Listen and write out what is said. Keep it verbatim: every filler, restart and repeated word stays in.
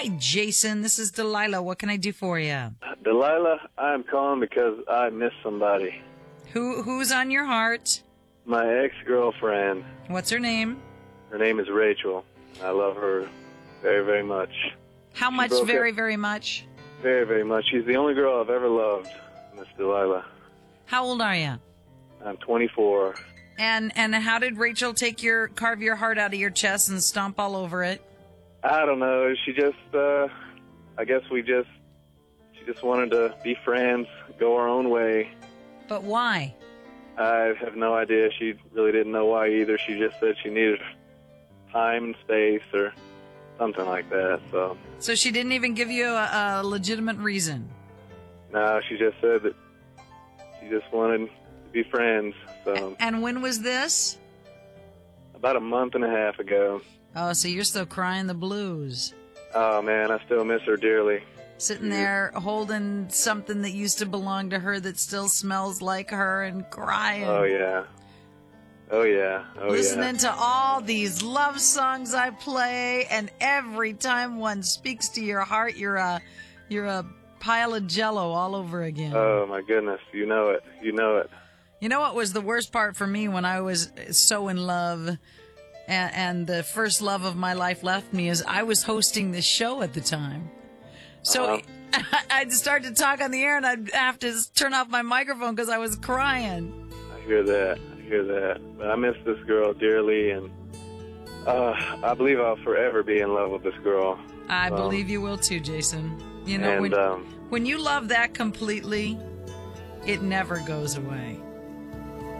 Hi, Jason. This is Delilah. What can I do for you? Delilah, I'm calling because I miss somebody. Who Who's on your heart? My ex-girlfriend. What's her name? Her name is Rachel. I love her very, very much. How She much? broke Very, up- very much. Very, very much. She's the only girl I've ever loved, Miss Delilah. How old are you? I'm twenty-four. And and how did Rachel take your carve your heart out of your chest and stomp all over it? I don't know. She just, uh, I guess we just, she just wanted to be friends, go our own way. But why? I have no idea. She really didn't know why either. She just said she needed time and space or something like that. So, So she didn't even give you a, a legitimate reason. no, she just said that she just wanted to be friends. So, And when was this? about a month and a half ago. Oh, so you're still crying the blues. Oh, man, I still miss her dearly. Sitting there holding something that used to belong to her that still smells like her and crying. Oh, yeah. Oh, yeah. Oh, Listening yeah. to all these love songs I play, and every time one speaks to your heart, you're a, you're a pile of jello all over again. Oh, my goodness. You know it. You know it. You know what was the worst part for me when I was so in love and, and the first love of my life left me is I was hosting this show at the time. So Uh-huh. I'd start to talk on the air and I'd have to turn off my microphone because I was crying. I hear that. I hear that. But I miss this girl dearly, and uh, I believe I'll forever be in love with this girl. I Um, believe you will too, Jason. You know, and, when, um, when you love that completely, it never goes away.